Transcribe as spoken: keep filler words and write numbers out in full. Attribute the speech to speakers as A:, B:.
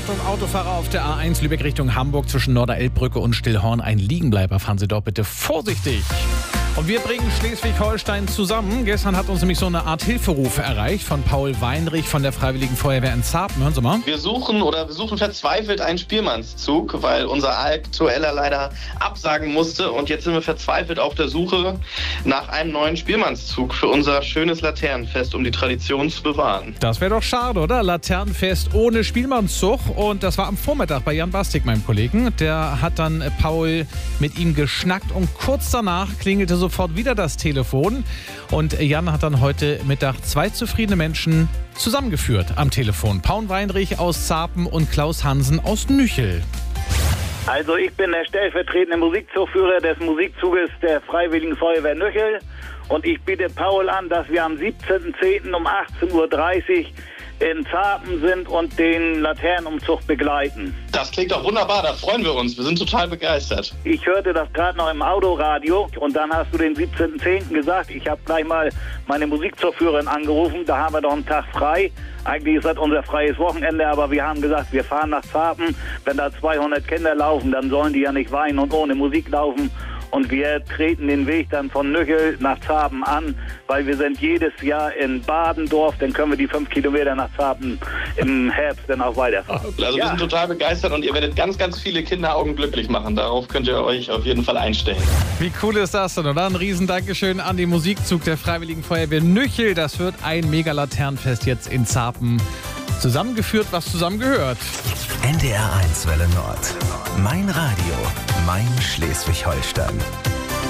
A: Achtung, Autofahrer auf der A eins Lübeck Richtung Hamburg zwischen Norderelbbrücke und Stillhorn. Ein Liegenbleiber, fahren Sie dort bitte vorsichtig. Und wir bringen Schleswig-Holstein zusammen. Gestern hat uns nämlich so eine Art Hilferuf erreicht von Paul Weinrich von der Freiwilligen Feuerwehr in Zarpen. Hören Sie mal.
B: Wir suchen oder wir suchen verzweifelt einen Spielmannszug, weil unser aktueller leider absagen musste. Und jetzt sind wir verzweifelt auf der Suche nach einem neuen Spielmannszug für unser schönes Laternenfest, um die Tradition zu bewahren.
A: Das wäre doch schade, oder? Laternenfest ohne Spielmannszug. Und das war am Vormittag bei Jan Bastik, meinem Kollegen. Der hat dann Paul mit ihm geschnackt und kurz danach klingelte sofort wieder das Telefon. Und Jan hat dann heute Mittag zwei zufriedene Menschen zusammengeführt am Telefon. Paul Weinrich aus Zarpen und Klaus Hansen aus Nüchel.
C: Also ich bin der stellvertretende Musikzugführer des Musikzuges der Freiwilligen Feuerwehr Nüchel und ich biete Paul an, dass wir am siebzehnten zehnten um achtzehn Uhr dreißig in Zarpen sind und den Laternenumzug begleiten.
B: Das klingt doch wunderbar, da freuen wir uns. Wir sind total begeistert.
C: Ich hörte das gerade noch im Autoradio und dann hast du den siebzehnten zehnten gesagt. Ich habe gleich mal meine Musikzugführerin angerufen, da haben wir doch einen Tag frei. Eigentlich ist das unser freies Wochenende, aber wir haben gesagt, wir fahren nach Zarpen. Wenn da zweihundert Kinder laufen, dann sollen die ja nicht weinen und ohne Musik laufen. Und wir treten den Weg dann von Nüchel nach Zarpen an, weil wir sind jedes Jahr in Badendorf, dann können wir die fünf Kilometer nach Zarpen im Herbst dann auch weiterfahren.
B: Also ja. Wir sind total begeistert und ihr werdet ganz, ganz viele Kinderaugen glücklich machen. Darauf könnt ihr euch auf jeden Fall einstellen.
A: Wie cool ist das denn, oder? Ein riesen Dankeschön an den Musikzug der Freiwilligen Feuerwehr Nüchel. Das wird ein Mega-Laternenfest jetzt in Zarpen. Zusammengeführt, was zusammengehört.
D: N D R eins Welle Nord. Mein Radio, mein Schleswig-Holstein.